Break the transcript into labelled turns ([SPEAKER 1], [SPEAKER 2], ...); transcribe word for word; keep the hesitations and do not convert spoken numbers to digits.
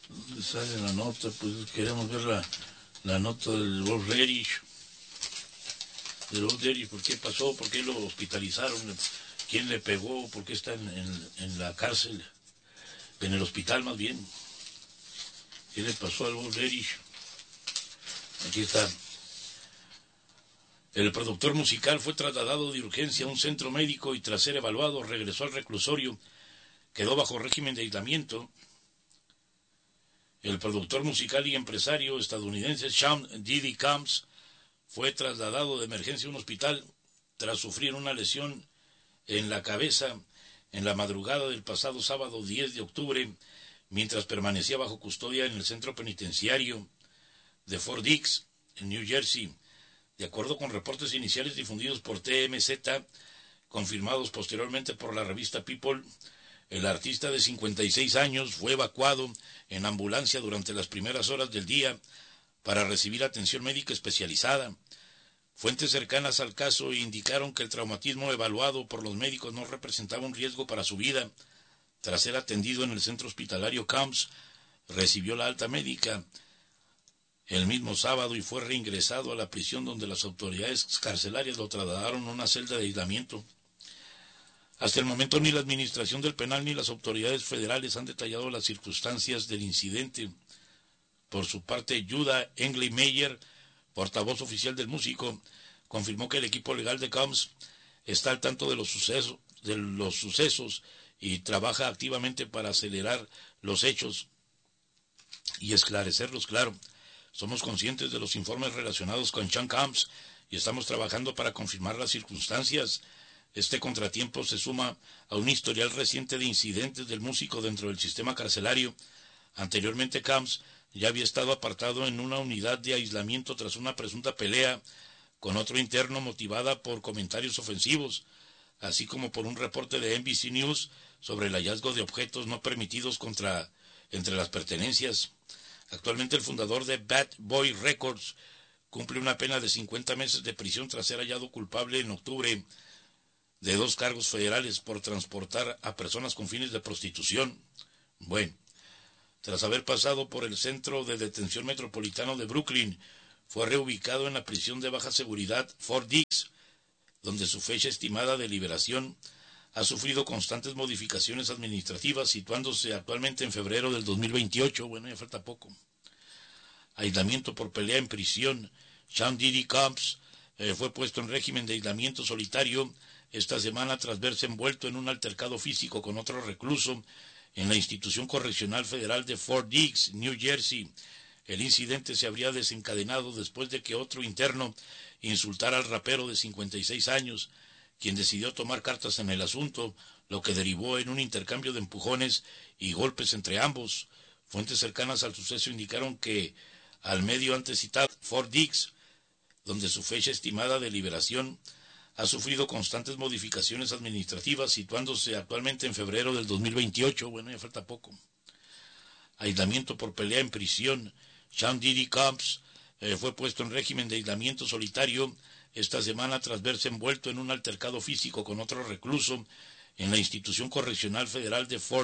[SPEAKER 1] ¿Dónde sale la nota? Pues queremos ver la, la nota del Wolf Erich. Del Wolf Erich, ¿por qué pasó? ¿Por qué lo hospitalizaron? ¿Quién le pegó? ¿Por qué está en, en, en la cárcel? En el hospital, más bien. ¿Qué le pasó al Wolf Erich? Aquí está. El productor musical fue trasladado de urgencia a un centro médico y tras ser evaluado regresó al reclusorio. Quedó bajo régimen de aislamiento. El productor musical y empresario estadounidense Sean Diddy Combs fue trasladado de emergencia a un hospital tras sufrir una lesión en la cabeza en la madrugada del pasado sábado diez de octubre, mientras permanecía bajo custodia en el centro penitenciario de Fort Dix, en New Jersey. De acuerdo con reportes iniciales difundidos por T M Z, confirmados posteriormente por la revista People, el artista de cincuenta y seis años fue evacuado en ambulancia durante las primeras horas del día para recibir atención médica especializada. Fuentes cercanas al caso indicaron que el traumatismo evaluado por los médicos no representaba un riesgo para su vida. Tras ser atendido en el centro hospitalario, Combs recibió la alta médica el mismo sábado y fue reingresado a la prisión, donde las autoridades carcelarias lo trasladaron a una celda de aislamiento. Hasta el momento ni la administración del penal ni las autoridades federales han detallado las circunstancias del incidente. Por su parte, Judah Engley-Meyer, portavoz oficial del músico, confirmó que el equipo legal de Combs está al tanto de los sucesos, de los sucesos y trabaja activamente para acelerar los hechos y esclarecerlos. Claro, somos conscientes de los informes relacionados con Sean Combs y estamos trabajando para confirmar las circunstancias. Este contratiempo se suma a un historial reciente de incidentes del músico dentro del sistema carcelario. Anteriormente, Combs ya había estado apartado en una unidad de aislamiento tras una presunta pelea con otro interno motivada por comentarios ofensivos, así como por un reporte de N B C News sobre el hallazgo de objetos no permitidos contra, entre las pertenencias. Actualmente el fundador de Bad Boy Records cumple una pena de cincuenta meses de prisión tras ser hallado culpable en octubre de dos cargos federales por transportar a personas con fines de prostitución. Bueno, tras haber pasado por el Centro de Detención Metropolitano de Brooklyn, fue reubicado en la prisión de baja seguridad Fort Dix, donde su fecha estimada de liberación ha sufrido constantes modificaciones administrativas, situándose actualmente en febrero del dos mil veintiocho. Bueno, ya falta poco. Aislamiento por pelea en prisión. Sean Diddy Combs eh, fue puesto en régimen de aislamiento solitario esta semana tras verse envuelto en un altercado físico con otro recluso en la institución correccional federal de Fort Dix, New Jersey. El incidente se habría desencadenado después de que otro interno insultara al rapero de cincuenta y seis años, quien decidió tomar cartas en el asunto, lo que derivó en un intercambio de empujones y golpes entre ambos. Fuentes cercanas al suceso indicaron que al medio antes citado Fort Dix, donde su fecha estimada de liberación ha sufrido constantes modificaciones administrativas, situándose actualmente en febrero del dos mil veintiocho. Bueno, ya falta poco. Aislamiento por pelea en prisión. Sean Diddy Combs eh, fue puesto en régimen de aislamiento solitario esta semana tras verse envuelto en un altercado físico con otro recluso en la institución correccional federal de Fort